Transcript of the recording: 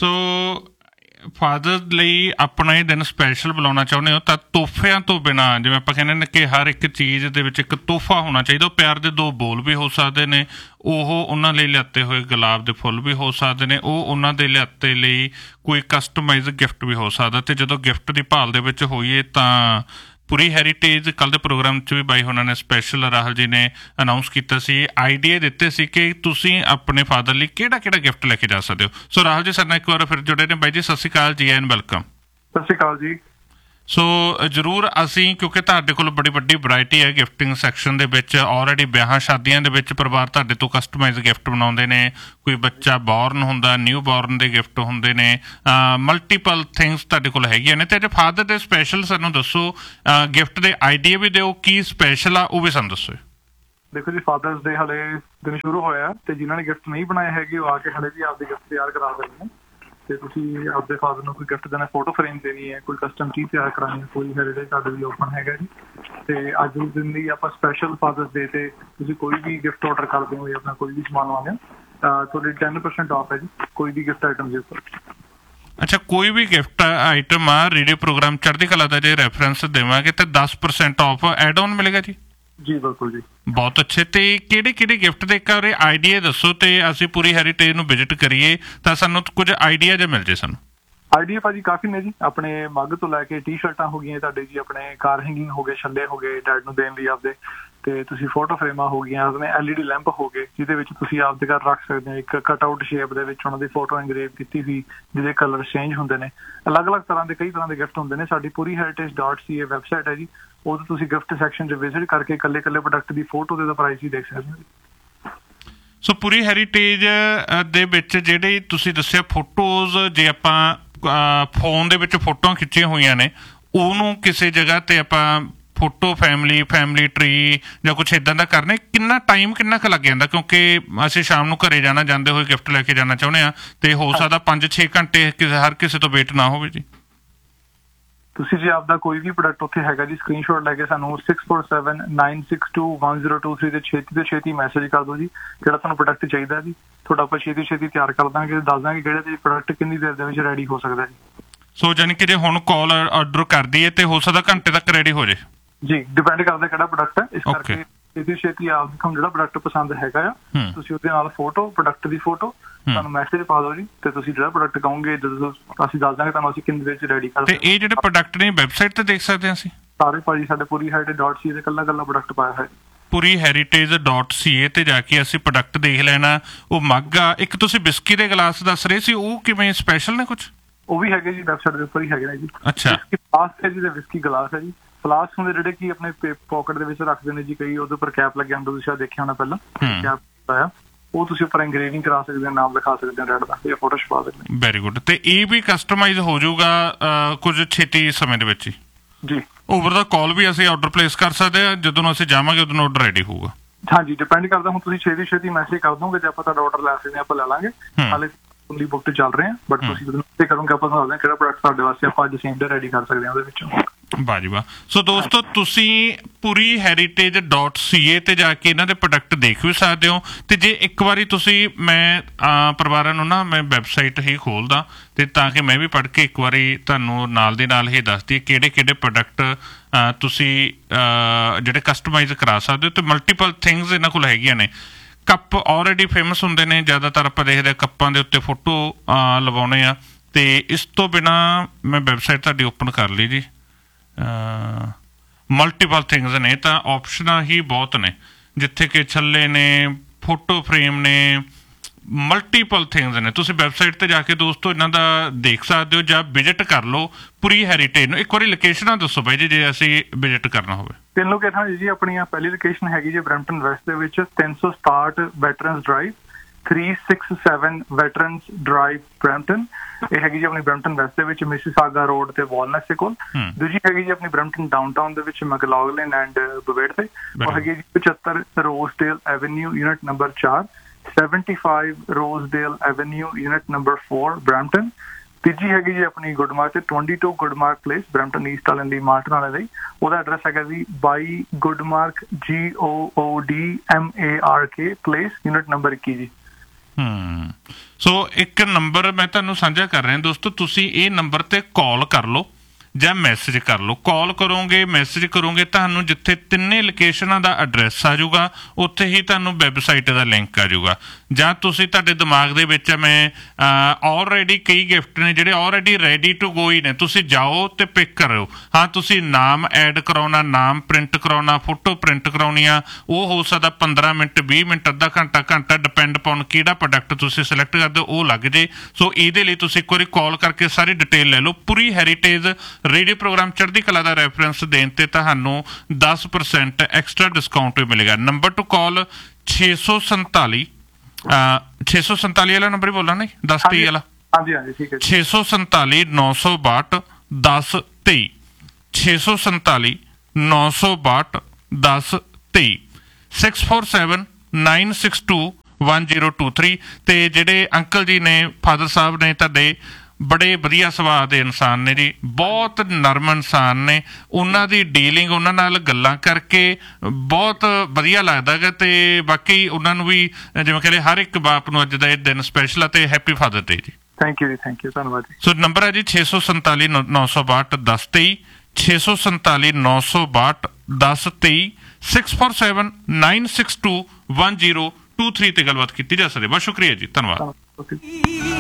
ਸੋ father ਲਈ ਆਪਣਾ ਇਹ ਦਿਨ ਸਪੈਸ਼ਲ ਬੁਲਾਉਣਾ ਚਾਹੁੰਦੇ ਹੋ ਤਾਂ ਤੋਹਫਿਆਂ ਤੋਂ ਬਿਨਾਂ, ਜਿਵੇਂ ਆਪਾਂ ਕਹਿੰਦੇ ਨੇ ਕਿ ਹਰ ਇੱਕ ਚੀਜ਼ ਦੇ ਵਿੱਚ ਇੱਕ ਤੋਹਫਾ ਹੋਣਾ ਚਾਹੀਦਾ। ਉਹ ਪਿਆਰ ਦੇ ਦੋ ਬੋਲ ਵੀ ਹੋ ਸਕਦੇ ਨੇ, ਉਹ ਉਹਨਾਂ ਲਈ ਲਿਆਤੇ ਹੋਏ ਗੁਲਾਬ ਦੇ ਫੁੱਲ ਵੀ ਹੋ ਸਕਦੇ ਨੇ, ਉਹ ਉਹਨਾਂ ਦੇ ਲਿਆਤੇ ਲਈ ਕੋਈ ਕਸਟਮਾਈਜ਼ ਗਿਫਟ ਵੀ ਹੋ ਸਕਦਾ। ਅਤੇ ਜਦੋਂ ਗਿਫਟ ਦੀ ਭਾਲ ਦੇ ਵਿੱਚ ਹੋਈਏ ਤਾਂ ਪੂਰੀ ਹੈਰੀਟੇਜ ਕੱਲ੍ਹ ਦੇ ਪ੍ਰੋਗਰਾਮ 'ਚ ਵੀ ਬਾਈ ਉਹਨਾਂ ਨੇ ਸਪੈਸ਼ਲ ਰਾਹੁਲ ਜੀ ਨੇ ਅਨਾਊਂਸ ਕੀਤਾ ਸੀ, ਆਈਡੀਆ ਦਿੱਤੇ ਸੀ ਕਿ ਤੁਸੀਂ ਆਪਣੇ ਫਾਦਰ ਲਈ ਕਿਹੜਾ ਗਿਫਟ ਲੈ ਕੇ ਜਾ ਸਕਦੇ ਹੋ। ਸੋ ਰਾਹੁਲ ਜੀ ਸਾਡੇ ਨਾਲ ਇੱਕ ਵਾਰ ਫਿਰ ਜੁੜੇ ਨੇ। ਬਾਈ ਜੀ ਸਤਿ ਸ਼੍ਰੀ ਅਕਾਲ, ਜੀ ਐਨ ਵੈਲਕਮ। ਸਤਿ ਸ਼੍ਰੀ ਅਕਾਲ ਜੀ। ਸੋ ਜ਼ਰੂਰ ਅਸੀਂ, ਕਿਉਂਕਿ ਤੁਹਾਡੇ ਕੋਲ ਬੜੀ ਵੱਡੀ ਵਰਾਇਟੀ ਹੈ ਗਿਫਟਿੰਗ ਸੈਕਸ਼ਨ ਦੇ ਵਿੱਚ, ਆਲਰੇਡੀ ਵਿਆਹਾਂ ਸ਼ਾਦੀਆਂ ਦੇ ਵਿੱਚ ਪਰਿਵਾਰ ਤੁਹਾਡੇ ਤੋਂ ਕਸਟਮਾਈਜ਼ ਗਿਫਟ ਬਣਾਉਂਦੇ ਨੇ, ਕੋਈ ਬੱਚਾ ਬੋਰਨ ਹੁੰਦਾ, ਨਿਊ ਬੋਰਨ ਦੇ ਗਿਫਟ ਹੁੰਦੇ ਨੇ, ਮਲਟੀਪਲ ਥਿੰਗਸ ਤੁਹਾਡੇ ਕੋਲ ਹੈਗੀਆਂ ਨੇ। ਅਤੇ ਜੇ ਫਾਦਰ ਦੇ ਸਪੈਸ਼ਲ ਸਾਨੂੰ ਦੱਸੋ, ਗਿਫਟ ਦੇ ਆਈਡੀਆ ਵੀ ਦਿਓ, ਕੀ ਸਪੈਸ਼ਲ ਆ ਉਹ ਵੀ ਸਾਨੂੰ ਦੱਸੋ। ਦੇਖੋ ਜੀ, ਫਾਦਰਸ ਡੇ ਹਲੇ ਦਿਨ ਸ਼ੁਰੂ ਹੋਇਆ ਤੇ ਜਿਨ੍ਹਾਂ ਨੇ ਗਿਫਟ ਨਹੀਂ ਬਣਾਏ ਹੈਗੇ ਉਹ ਆ ਕੇ ਹਲੇ ਵੀ ਆਪਦੇ ਗਿਫਟ ਤਿਆਰ ਕਰਾ ਸਕਦੇ ਨੇ। ਤੇ ਤੁਸੀਂ ਆਪਦੇ ਫਾਦਰ ਨੂੰ ਕੋਈ ਗਿਫਟ ਦੇਣਾ, ਫੋਟੋ ਫਰੇਮ ਦੇਣੀ ਹੈ, ਕੋਈ ਕਸਟਮ ਚੀਜ਼ ਤਿਆਰ ਕਰਾਉਣੀ ਹੈ, ਕੋਈ ਹੈਰੀਟੇਜ ਸਾਡੇ ਲਈ ਓਪਨ ਹੈਗਾ ਜੀ। ਤੇ ਅੱਜ ਉਸ ਦਿਨ ਲਈ ਆਪਾਂ ਸਪੈਸ਼ਲ ਫਾਦਰਸ ਡੇ ਤੇ ਤੁਸੀਂ ਕੋਈ ਵੀ ਗਿਫਟ ਆਰਡਰ ਕਰਦੇ ਹੋ ਜਾਂ ਆਪਣਾ ਕੋਈ ਵੀ ਸਮਾਨ ਮੰਗਾਉਂਦੇ ਹੋ, ਤੁਹਾਡੀ 10% ਆਫ ਹੈ ਜੀ ਕੋਈ ਵੀ ਗਿਫਟ ਆਈਟਮ ਦੇ ਉੱਪਰ। ਅੱਛਾ, ਕੋਈ ਵੀ ਗਿਫਟ ਆਈਟਮ ਆ ਰੇਡੀਓ ਪ੍ਰੋਗਰਾਮ ਚੜ੍ਹਦੀ ਕਲਾ ਦਾ ਜੇ ਰੈਫਰੈਂਸ ਦੇਵਾਂਗੇ ਤਾਂ 10% ਆਫ ਐਡ ਆਨ ਮਿਲੇਗਾ ਜੀ? ਜੀ ਬਿਲਕੁਲ ਜੀ। ਬਹੁਤ ਅੱਛੇ। ਤੇ ਕਿਹੜੇ ਗਿਫਟ ਦੇ ਇੱਕ ਵਾਰ ਆਈਡੀਆ ਦੱਸੋ ਤੇ ਅਸੀਂ ਪੂਰੀ ਹੈਰੀਟੇਜ ਨੂੰ ਵਿਜ਼ਿਟ ਕਰੀਏ ਤਾਂ ਸਾਨੂੰ ਕੁਝ ਆਈਡੀਆ ਜਿਹਾ ਮਿਲ ਜੇ ਸਾਨੂੰ। ਆਈਡੀਆ ਭਾਜੀ ਕਾਫੀ ਨੇ ਜੀ, ਆਪਣੇ ਮੱਗ ਤੋਂ ਲੈ ਕੇ ਟੀ ਸ਼ਰਟਾਂ ਹੋ ਗਈਆਂ ਤੁਹਾਡੇ ਜੀ, ਆਪਣੇ ਕਾਰ ਹੈਂਗਿੰਗ ਹੋ ਗਏ, ਛੱਲੇ ਹੋ ਗਏ ਡੈਡ ਨੂੰ ਦੇਣ ਲਈ ਆਪਦੇ, ਤੇ ਤੁਸੀਂ ਫੋਟੋ ਫਰੇਮਾਂ ਹੋ ਗਈਆਂ, ਆਪਣੇ LED ਲੈਂਪ ਹੋ ਗਏ ਜਿਹਦੇ ਵਿੱਚ ਤੁਸੀਂ ਆਪਦੇ ਘਰ ਰੱਖ ਸਕਦੇ ਹੋ। ਇੱਕ ਕਟ ਆਊਟ ਸ਼ੇਪ ਦੇ ਵਿੱਚ ਉਹਨਾਂ ਦੀ ਫੋਟੋ ਇੰਗਰੇਵ ਕੀਤੀ ਹੋਈ ਜਿਹਦੇ ਕਲਰ ਚੇਂਜ ਹੁੰਦੇ ਨੇ। ਅਲੱਗ-ਅਲੱਗ ਤਰ੍ਹਾਂ ਦੇ ਕਈ ਤਰ੍ਹਾਂ ਦੇ ਗਿਫਟ ਹੁੰਦੇ ਨੇ। ਸਾਡੀ ਪੂਰੀ heritage.ca ਵੈਬਸਾਈਟ ਹੈ ਜੀ, ਉਹਦੇ ਤੁਸੀਂ ਗਿਫਟ ਸੈਕਸ਼ਨ 'ਚ ਵਿਜ਼ਿਟ ਕਰਕੇ ਇਕੱਲੇ ਪ੍ਰੋਡਕਟ ਦੀ ਫੋਟੋ ਤੇ ਦਾ ਪ੍ਰਾਈਸ ਹੀ ਦੇਖ ਸਕਦੇ ਹੋ। ਸੋ ਪੂਰੀ ਹੈਰੀਟੇਜ ਦੇ ਵਿੱਚ ਜਿਹੜੇ ਤੁਸੀਂ ਦੱਸਿਆ ਫੋਟੋਜ਼, ਜੇ ਆਪਾਂ ਫੋਨ ਦੇ ਵਿੱਚ ਫੋਟੋਆਂ ਖਿੱਚੀਆਂ ਹੋਈਆਂ ਨੇ, ਉਹਨੂੰ ਕਿਸੇ ਜਗ੍ਹਾ ਤੇ ਆਪਾਂ ਫੋਟੋ ਫੈਮਿਲੀ ਟਰੀ ਜਾਂ ਕੁਛ ਇੱਦਾਂ ਦਾ ਕਰਨਾ, ਕਿੰਨਾ ਟਾਈਮ ਕਿੰਨਾ ਕੁ ਲੱਗ ਜਾਂਦਾ? ਕਿਉਂਕਿ ਅਸੀਂ ਸ਼ਾਮ ਨੂੰ ਘਰੇ ਜਾਣਾ, ਜਾਂਦੇ ਹੋਏ ਗਿਫਟ ਲੈ ਕੇ ਜਾਣਾ ਚਾਹੁੰਦੇ ਹਾਂ ਤੇ ਹੋ ਸਕਦਾ 5-6 ਘੰਟੇ ਹਰ ਕਿਸੇ ਤੋਂ ਵੇਟ ਨਾ ਹੋਵੇ ਜੀ। ਤੁਸੀਂ ਜੇ ਆਪਦਾ ਕੋਈ ਵੀ ਪ੍ਰੋਡਕਟ ਉੱਥੇ ਹੈਗਾ ਜੀ, ਸਕਰੀਨਸ਼ਾਟ ਲੈ ਕੇ ਸਾਨੂੰ 6479621023 ਤੇ ਛੇਤੀ ਤੋਂ ਛੇਤੀ ਮੈਸੇਜ ਕਰ ਦਿਓ ਜੀ ਜਿਹੜਾ ਤੁਹਾਨੂੰ ਪ੍ਰੋਡਕਟ ਚਾਹੀਦਾ ਜੀ। ਤੁਹਾਡਾ ਆਪਾਂ ਛੇਤੀ ਤਿਆਰ ਕਰ ਦਾਂਗੇ, ਦੱਸ ਦਾਂਗੇ ਕਿਹੜੇ ਤੇ ਪ੍ਰੋਡਕਟ ਕਿੰਨੀ ਦੇਰ ਦੇ ਵਿੱਚ ਰੈਡੀ ਹੋ ਸਕਦਾ ਜੀ। ਸੋ ਜਾਨੀ ਕਿ ਜੇ ਹੁਣ ਕਾਲ ਆਰਡਰ ਕਰ ਦਈਏ ਤੇ ਹੋ ਸਕਦਾ ਘੰਟੇ ਤੱਕ ਰੈਡੀ ਹੋ ਜੇ ਜੀ, ਡਿਪੈਂਡ ਕਰਦਾ ਕਿਹੜਾ ਪ੍ਰੋਡਕਟ ਹੈ। ਇਸ ਕਰਕੇ ਛੇਤੀ ਆਪ ਤੁਹਾਨੂੰ ਜਿਹੜਾ ਪ੍ਰੋਡਕਟ ਪਸੰਦ ਹੈਗਾ ਆ ਤੁਸੀਂ ਉਹਦੇ ਨਾਲ ਫੋਟੋ, ਪ੍ਰੋਡਕਟ ਦੀ ਫੋਟੋ ਤੁਹਾਨੂੰ ਮੈਸੇਜ ਪਾ ਦਿਓ ਜੀ, ਤੇ ਤੁਸੀਂ ਜਿਹੜਾ ਪ੍ਰੋਡਕਟ ਕਹੋਗੇ ਜਦੋਂ ਅਸੀਂ ਦੱਸ ਦਾਂਗੇ ਤੁਹਾਨੂੰ ਅਸੀਂ ਕਿੰਨੀ ਦੇਰ 'ਚ ਰੈਡੀ ਕਰ। ਤੇ ਇਹ ਜਿਹੜੇ ਪ੍ਰੋਡਕਟ ਨੇ ਵੈਬਸਾਈਟ ਤੇ ਦੇਖ ਸਕਦੇ ਹਾਂ ਅਸੀਂ ਸਾਰੇ ਭਾਜੀ? ਸਾਡੇ ਪੂਰੀ heritage.ca ਤੇ ਇਕੱਲਾ ਪ੍ਰੋਡਕਟ ਪਾਇਆ ਹੈ। ਪੂਰੀ heritage.ca ਤੇ ਜਾ ਕੇ ਅਸੀਂ ਪ੍ਰੋਡਕਟ ਦੇਖ ਲੈਣਾ। ਉਹ ਮੱਗ ਆ, ਇੱਕ ਤੁਸੀਂ ਬਿਸਕੀ ਦੇ ਗਲਾਸ ਦੱਸ ਰਹੇ ਸੀ, ਉਹ ਕਿਵੇਂ ਸਪੈਸ਼ਲ ਨੇ ਕੁਛ? ਉਹ ਵੀ ਹੈਗੇ ਜੀ, ਵੈਬਸਾਈਟ ਦੇ ਉੱਪਰ ਹੀ ਹੈਗੇ ਨੇ ਜੀ। ਅੱਛਾ, ਫਲਾਸਕ ਹੈ ਜੀ ਤੇ ਵਿਸਕੀ ਗਲਾਸ ਹੈ ਜੀ। ਫਲਾਸਕ ਹੁੰਦੇ ਜਿਹੜੇ ਕਿ ਆਪਣੇ ਪੋਕਟ ਦੇ ਵਿੱਚ ਰੱਖਦੇ ਨੇ ਜੀ ਕਈ, ਉਹਦੇ ਉੱਪਰ ਕੈਪ ਲੱਗਿਆ ਹੁੰਦਾ, ਤੁਸੀਂ ਦੇਖਿਆ ਹੋਣਾ ਪਹਿਲਾਂ ਕੈਪ ਆਇਆ, ਉਹ ਤੁਸੀਂ ਉੱਪਰ ਇੰਗਰੇਵਿੰਗ ਕਰਾ ਸਕਦੇ ਹੋ, ਨਾਮ ਲਿਖਾ ਸਕਦੇ ਹੋ ਰੈਡ ਦਾ, ਜਾਂ ਫੋਟੋ ਛਪਾ ਸਕਦੇ ਹੋ। Very good. ਤੇ ਇਹ ਵੀ ਕਸਟਮਾਈਜ਼ ਹੋ ਜਾਊਗਾ ਕੁਝ ਛੇਤੀ ਸਮੇਂ ਦੇ ਵਿੱਚ ਹੀ ਜੀ। ਓਵਰ ਦਾ ਕਾਲ ਵੀ ਅਸੀਂ ਆਰਡਰ ਪਲੇਸ ਕਰ ਸਕਦੇ ਹਾਂ, ਜਦੋਂ ਅਸੀਂ ਜਾਵਾਂਗੇ ਉਦੋਂ ਨੂੰ ਆਰਡਰ ਰੈਡੀ ਹੋਊਗਾ? ਹਾਂਜੀ, ਡਿਪੈਂਡ ਕਰਦਾ। ਹੁਣ ਤੁਸੀਂ ਛੇਤੀ ਮੈਸੇਜ ਕਰ ਦੋਗੇ ਤੇ ਆਪਾਂ ਤੁਹਾਡਾ ਆਰਡਰ ਲੈ ਸਕਦੇ ਹਾਂ, ਆਪਾਂ ਲੈ ਲਾਂਗੇ। ਹਾਲੇ ਫੁੱਲੀ ਬੁੱਕ ਤੇ ਚੱਲ ਰਹੇ ਹਾਂ, ਬਟ ਤੁਸੀਂ ਜਦੋਂ ਮੈਸੇਜ ਕਰੋਗੇ ਆਪਾਂ ਤੁਹਾਨੂੰ ਦੱਸਦੇ ਹਾਂ ਕਿਹੜਾ ਪ੍ਰੋਡਕਟ ਤੁਹਾਡੇ ਵਾਸਤੇ ਆਪਾਂ ਅੱਜ ਸੇਮ ਡੇ ਰੈਡੀ ਕਰ ਸਕਦੇ ਹਾਂ ਉਹਦੇ ਵਿੱਚੋਂ। ਵਾਹ ਜੀ ਵਾਹ। ਸੋ ਦੋਸਤੋ, ਤੁਸੀਂ ਪੂਰੀ heritage.ca ਤੇ ਜਾ ਕੇ ਇਹਨਾਂ ਦੇ ਪ੍ਰੋਡਕਟ ਦੇਖ ਵੀ ਸਕਦੇ ਹੋ। ਤੇ ਜੇ ਇੱਕ ਵਾਰੀ ਤੁਸੀਂ, ਮੈਂ ਪਰਿਵਾਰਾਂ ਨੂੰ ਨਾ ਮੈਂ ਵੈਬਸਾਈਟ ਹੀ ਖੋਲਦਾ ਤੇ ਤਾਂ ਕਿ ਮੈਂ ਵੀ ਪੜ੍ਹ ਕੇ ਇੱਕ ਵਾਰੀ ਤੁਹਾਨੂੰ ਨਾਲ ਦੀ ਨਾਲ ਇਹ ਦੱਸਦੀ ਕਿਹੜੇ ਪ੍ਰੋਡਕਟ ਤੁਸੀਂ ਜਿਹੜੇ ਕਸਟਮਾਈਜ਼ ਕਰਾ ਸਕਦੇ ਹੋ। ਤੇ ਮਲਟੀਪਲ ਥਿੰਗਸ ਇਹਨਾਂ ਕੋਲ ਹੈਗੀਆਂ ਨੇ। ਕੱਪ ਆਲਰੇਡੀ ਫੇਮਸ ਹੁੰਦੇ ਨੇ, ਜ਼ਿਆਦਾਤਰ ਆਪਾਂ ਦੇਖਦੇ ਹਾਂ ਕੱਪਾਂ ਦੇ ਉੱਤੇ ਫੋਟੋ ਲਵਾਉਣੇ ਆ। ਤੇ ਇਸ ਤੋਂ ਬਿਨਾਂ ਮੈਂ ਵੈਬਸਾਈਟ ਤੁਹਾਡੀ ਓਪਨ ਕਰ ਲਈ ਜੀ। ਮਲਟੀਪਲ ਥਿੰਗਸ ਨੇ, ਤਾਂ ਆਪਸ਼ਨਾਂ ਹੀ ਬਹੁਤ ਨੇ, ਜਿੱਥੇ ਕਿ ਛੱਲੇ ਨੇ, ਫੋਟੋ ਫਰੇਮ ਨੇ, ਮਲਟੀਪਲ ਥਿੰਗਸ ਨੇ। ਤੁਸੀਂ ਵੈਬਸਾਈਟ ਤੇ ਜਾ ਕੇ ਦੋਸਤੋ ਇਹਨਾਂ ਦਾ ਦੇਖ ਸਕਦੇ ਹੋ ਜਾਂ ਵਿਜ਼ਿਟ ਕਰ ਲਓ ਪੂਰੀ ਹੈਰੀਟੇਜ ਨੂੰ। ਇੱਕ ਵਾਰੀ ਲੋਕੇਸ਼ਨਾਂ ਦੱਸੋ ਬਾਈ ਜੀ ਜੇ ਅਸੀਂ ਵਿਜ਼ਿਟ ਕਰਨਾ ਹੋਵੇ। 3 ਲੋਕੇਸ਼ਨਾਂ ਜੀ ਆਪਣੀਆਂ। ਪਹਿਲੀ ਲੋਕੇਸ਼ਨ ਹੈਗੀ ਜੀ ਬਰੈਂਪਟਨ ਵੈਸਟ ਦੇ ਵਿੱਚ 367 veterans drive, 367 veterans drive Brampton. ਇਹ ਹੈਗੀ ਜੀ ਆਪਣੀ ਬਰੈਂਪਟਨ ਵੈਸਟ ਦੇ ਵਿੱਚ ਮਿਸੀਸਾਗਾ ਰੋਡ ਤੇ ਵਾਲਨਟ ਦੇ ਕੋਲ। ਦੂਜੀ ਹੈਗੀ ਜੀ ਆਪਣੀ ਬਰੈਂਪਟਨ ਡਾਊਨਟਾਊਨ ਦੇ ਵਿੱਚ ਮੈਕਲੌਗਲਿਨ ਐਂਡ ਬਵੇਟ ਤੇ। ਉਹ ਹੈਗੀ ਜੀ 75 ਰੋਜ਼ਡੇਲ avenue unit number 4, 75 ਰੋਜ਼ਡੇਲ avenue unit number 4 Brampton. ਤੀਜੀ ਹੈਗੀ ਜੀ ਆਪਣੀ ਗੁੱਡਮਾਰਕ 22 ਗੁੱਡਮਾਰਕ ਪਲੇਸ ਬਰੈਂਪਟਨ ਈਸਟ ਵਾਲਿਆਂ ਲਈ, ਮਾਰਟਨ ਵਾਲੇ ਲਈ। ਉਹਦਾ ਐਡਰੈਸ ਹੈਗਾ ਜੀ 22 ਗੁੱਡਮਾਰਕ GOODMARK ਪਲੇਸ ਯੂਨਿਟ ਨੰਬਰ 21 ਜੀ। ਸੋ ਇੱਕ ਨੰਬਰ ਮੈਂ ਤੁਹਾਨੂੰ ਸਾਂਝਾ ਕਰ ਰਿਹਾ ਦੋਸਤੋ, ਤੁਸੀਂ ਇਹ ਨੰਬਰ ਤੇ ਕਾਲ ਕਰ ਲਓ ਜਾਂ ਮੈਸੇਜ ਕਰ ਲਓ। ਕਾਲ ਕਰੋਗੇ, ਮੈਸੇਜ ਕਰੋਗੇ, ਤੁਹਾਨੂੰ ਜਿੱਥੇ ਤਿੰਨੇ ਲੋਕੇਸ਼ਨਾਂ ਦਾ ਐਡਰੈਸ ਆ ਜਾਊਗਾ, ਉੱਥੇ ਹੀ ਤੁਹਾਨੂੰ ਵੈਬਸਾਈਟ ਦਾ ਲਿੰਕ ਆ ਜਾਊਗਾ। ਜਾਂ ਤੁਸੀਂ ਤੁਹਾਡੇ ਦਿਮਾਗ ਦੇ ਵਿੱਚ ਮੈਂ ਆਲਰੇਡੀ ਕਈ ਗਿਫਟ ਨੇ ਜਿਹੜੇ ਆਲਰੇਡੀ ਰੈਡੀ ਟੂ ਗੋ ਹੀ ਨੇ, ਤੁਸੀਂ ਜਾਓ ਤੇ ਪਿਕ ਕਰਿਓ। ਹਾਂ, ਤੁਸੀਂ ਨਾਮ ਐਡ ਕਰਾਉਣਾ, ਨਾਮ ਪ੍ਰਿੰਟ ਕਰਾਉਣਾ, ਫੋਟੋ ਪ੍ਰਿੰਟ ਕਰਾਉਣੀ ਆ, ਉਹ ਹੋ ਸਕਦਾ 15 ਮਿੰਟ, 20 ਮਿੰਟ, ਅੱਧਾ ਘੰਟਾ ਡਿਪੈਂਡ ਪਾਉਣ ਕਿਹੜਾ ਪ੍ਰੋਡਕਟ ਤੁਸੀਂ ਸਿਲੈਕਟ ਕਰਦੇ ਹੋ ਉਹ ਲੱਗ ਜੇ। ਸੋ ਇਹਦੇ ਲਈ ਤੁਸੀਂ ਇੱਕ ਵਾਰੀ ਕਾਲ ਕਰਕੇ ਸਾਰੀ ਡਿਟੇਲ ਲੈ ਲਓ। ਪੂਰੀ ਹੈਰੀਟੇਜ ਰੇਡੀਓ ਪ੍ਰੋਗਰਾਮ ਚੜ੍ਹਦੀ ਕਲਾ ਦਾ ਰੈਫਰੈਂਸ ਦੇਣ ਤੇ ਤੁਹਾਨੂੰ 10% ਐਕਸਟਰਾ ਡਿਸਕਾਊਂਟ ਵੀ ਮਿਲੇਗਾ। ਨੰਬਰ ਟੂ ਕਾਲ 647 ਵਾਲਾ ਨੰਬਰ ਹੀ ਬੋਲਣਾ, ਨਹੀਂ 1023 ਵਾਲਾ। ਹਾਂਜੀ ਹਾਂਜੀ ਠੀਕ ਹੈ। 647 962 1023 647 962 1023 647 962 1023। ਤੇ ਜਿਹੜੇ ਅੰਕਲ ਜੀ ਨੇ, ਫਾਦਰ ਸਾਹਿਬ ਨੇ ਤੁਹਾਡੇ, ਬੜੇ ਵਧੀਆ ਸੁਭਾਅ ਦੇ ਇਨਸਾਨ ਨੇ ਜੀ, ਬਹੁਤ ਨਰਮ ਇਨਸਾਨ ਨੇ। ਉਹਨਾਂ ਦੀ ਡੀਲਿੰਗ, ਉਹਨਾਂ ਨਾਲ ਗੱਲਾਂ ਕਰਕੇ ਬਹੁਤ ਵਧੀਆ ਲੱਗਦਾ ਗਾ। ਤੇ ਬਾਕੀ ਉਹਨਾਂ ਨੂੰ ਵੀ ਜਿਵੇਂ ਕਹਿੰਦੇ ਹਰ ਇੱਕ ਬਾਪ ਨੂੰ ਅੱਜ ਦਾ ਇਹ ਦਿਨ ਸਪੈਸ਼ਲ ਆ ਤੇ ਹੈਪੀ ਫਾਦਰ ਡੇ ਜੀ। ਥੈਂਕ ਯੂ ਜੀ, ਥੈਂਕ ਯੂ, ਧੰਨਵਾਦ ਜੀ। ਸੋ ਨੰਬਰ ਹੈ ਜੀ 647 962 1023 647 962 1023 647 962 1023 ਤੇ ਗੱਲਬਾਤ ਕੀਤੀ ਜਾ ਸਕਦੀ। ਬਹੁਤ ਸ਼ੁਕਰੀਆ ਜੀ, ਧੰਨਵਾਦ। ਓਕੇ।